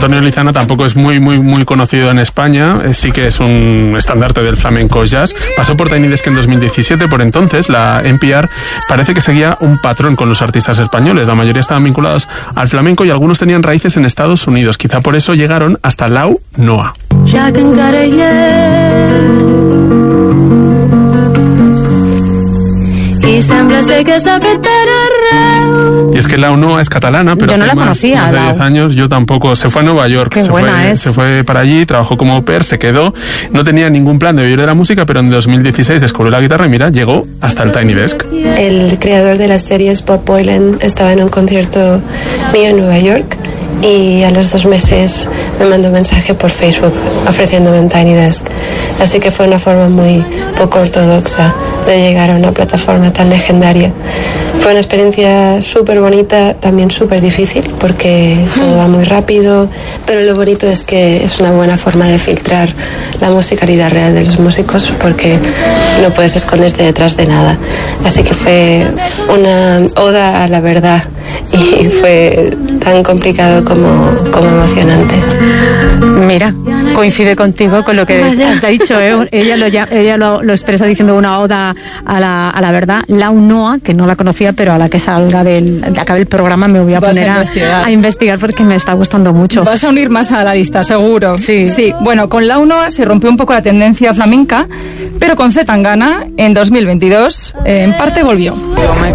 Antonio Lizana tampoco es muy conocido en España, sí que es un estandarte del flamenco jazz. Pasó por Tiny Desk en 2017, por entonces la NPR parece que seguía un patrón con los artistas españoles. La mayoría estaban vinculados al flamenco y algunos tenían raíces en Estados Unidos. Quizá por eso llegaron hasta Lau Noa. Y es que Lau Noa es catalana, pero yo no la conocía, más de 10 años, yo tampoco. Se fue a Nueva York, se fue para allí, trabajó como au pair, se quedó, no tenía ningún plan de vivir de la música, pero en 2016 descubrió la guitarra y mira, llegó hasta el Tiny Desk. El creador de las series, Bob Boylan, estaba en un concierto mío en Nueva York y a los 2 meses me mandó un mensaje por Facebook ofreciéndome un Tiny Desk. Así que fue una forma muy poco ortodoxa de llegar a una plataforma tan legendaria. Fue una experiencia súper bonita, también súper difícil, porque todo va muy rápido, pero lo bonito es que es una buena forma de filtrar la musicalidad real de los músicos, porque no puedes esconderte detrás de nada. Así que fue una oda a la verdad y fue tan complicado como emocionante. Mira, coincide contigo con lo que has dicho, ¿eh? Ella lo expresa diciendo una oda a la verdad. Lau Noa, que no la conocía, pero a la que salga acabe el programa me voy a poner a investigar porque me está gustando mucho. Vas a unir más a la lista, seguro. Sí. Bueno, con Lau Noa se rompió un poco la tendencia flamenca, pero con C. Tangana en 2022 en parte volvió.